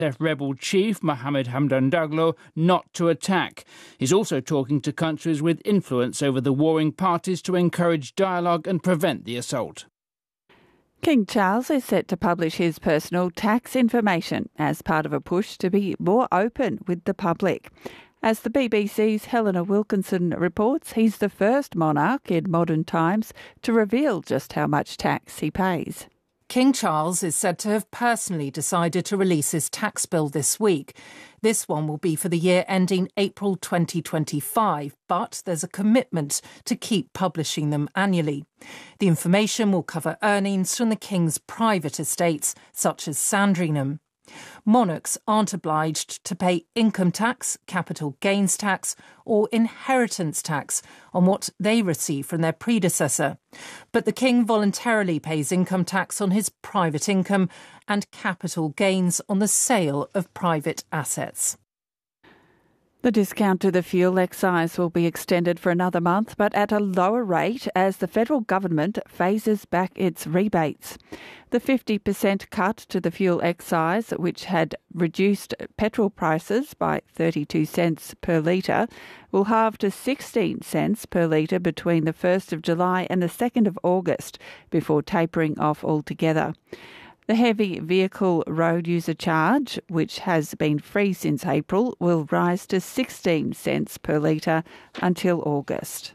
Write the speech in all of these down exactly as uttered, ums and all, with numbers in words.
rebel chief Mohammed Hamdan Daglo not to attack. He's also talking to countries with influence over the warring parties to encourage dialogue and prevent the assault. King Charles is set to publish his personal tax information as part of a push to be more open with the public. As the B B C's Helena Wilkinson reports, he's the first monarch in modern times to reveal just how much tax he pays. King Charles is said to have personally decided to release his tax bill this week. This one will be for the year ending April twenty twenty-five, but there's a commitment to keep publishing them annually. The information will cover earnings from the King's private estates, such as Sandringham. Monarchs aren't obliged to pay income tax, capital gains tax or inheritance tax on what they receive from their predecessor. But the King voluntarily pays income tax on his private income and capital gains on the sale of private assets. The discount to the fuel excise will be extended for another month, but at a lower rate as the federal government phases back its rebates. The fifty percent cut to the fuel excise, which had reduced petrol prices by thirty-two cents per litre, will halve to sixteen cents per litre between the first of July and the second of August, before tapering off altogether. The heavy vehicle road user charge, which has been free since April, will rise to sixteen cents per litre until August.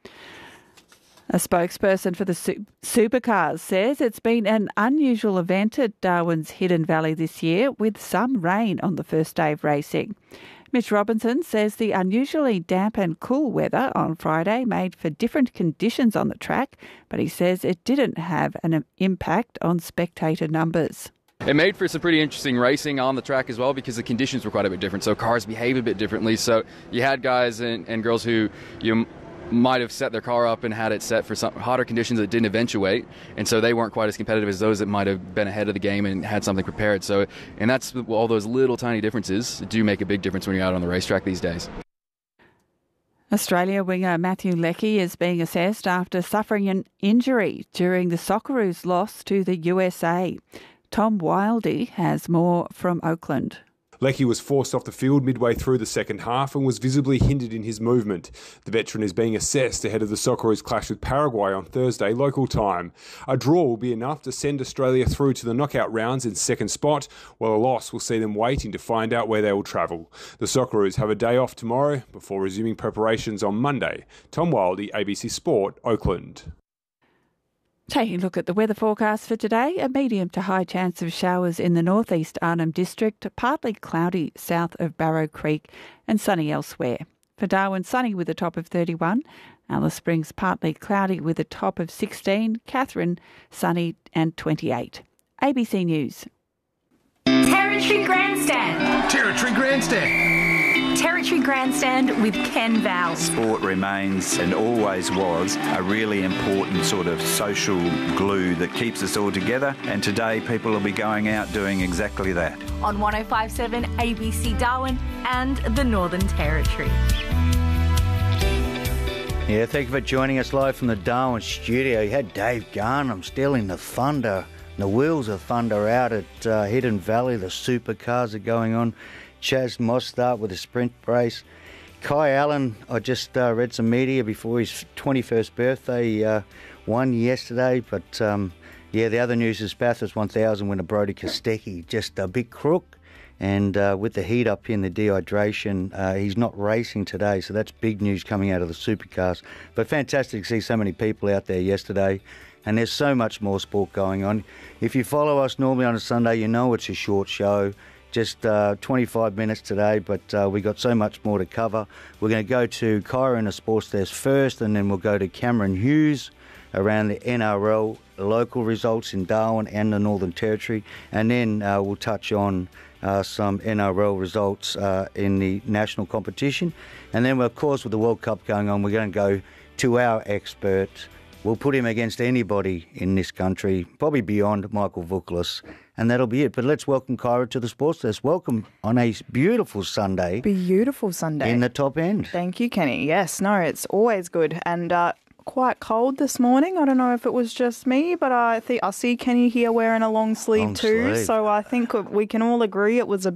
A spokesperson for the su- supercars says it's been an unusual event at Darwin's Hidden Valley this year, with some rain on the first day of racing. Mitch Robinson says the unusually damp and cool weather on Friday made for different conditions on the track, but he says it didn't have an impact on spectator numbers. It made for some pretty interesting racing on the track as well, because the conditions were quite a bit different, so cars behave a bit differently. So you had guys and, and girls who you might have set their car up and had it set for some hotter conditions that didn't eventuate, and so they weren't quite as competitive as those that might have been ahead of the game and had something prepared. So, and that's all those little tiny differences do make a big difference when you're out on the racetrack these days. Australia winger Matthew Leckie is being assessed after suffering an injury during the Socceroos' loss to the U S A. Tom Wildey has more from Oakland. Leckie was forced off the field midway through the second half and was visibly hindered in his movement. The veteran is being assessed ahead of the Socceroos' clash with Paraguay on Thursday local time. A draw will be enough to send Australia through to the knockout rounds in second spot, while a loss will see them waiting to find out where they will travel. The Socceroos have a day off tomorrow before resuming preparations on Monday. Tom Wildey, A B C Sport, Oakland. Taking a look at the weather forecast for today, a medium to high chance of showers in the northeast Arnhem District, partly cloudy south of Barrow Creek and sunny elsewhere. For Darwin, sunny with a top of thirty-one, Alice Springs partly cloudy with a top of sixteen, Katherine sunny and twenty-eight. A B C News. Territory Grandstand. Territory Grandstand. Territory Grandstand with Ken Val. Sport remains and always was a really important sort of social glue that keeps us all together, and today people will be going out doing exactly that. On one oh five point seven A B C Darwin and the Northern Territory. Yeah, thank you for joining us live from the Darwin studio. You had Dave Garnham stealing the thunder. The wheels of thunder out at uh, Hidden Valley. The supercars are going on. Chaz Mostart with a sprint race. Kai Allen, I just uh, read some media before his twenty-first birthday, uh, won yesterday. But, um, yeah, the other news is Bathurst one thousand winner Brodie Kostecki, just a big crook. And uh, with the heat up in the dehydration, uh, he's not racing today. So that's big news coming out of the supercars. But fantastic to see so many people out there yesterday. And there's so much more sport going on. If you follow us normally on a Sunday, you know it's a short show. Just uh, twenty-five minutes today, but uh, we got so much more to cover. We're going to go to Kyra in the Sports Desk first, and then we'll go to Cameron Hughes around the N R L local results in Darwin and the Northern Territory, and then uh, we'll touch on uh, some N R L results uh, in the national competition. And then, of course, with the World Cup going on, we're going to go to our expert. We'll put him against anybody in this country, probably beyond Michael Vuklis, and that'll be it. But let's welcome Kyra to the Sports Desk. Welcome on a beautiful Sunday. Beautiful Sunday. In the top end. Thank you, Kenny. Yes, no, it's always good. And uh, quite cold this morning. I don't know if it was just me, but I think I see Kenny here wearing a long sleeve Long too. sleeve. So I think we can all agree it was a